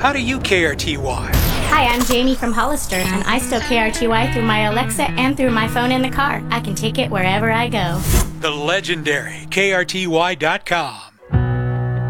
How do you KRTY? Hi, I'm Jamie from Hollister, and I still KRTY through my Alexa and through my phone in the car. I can take it wherever I go. The legendary KRTY.com.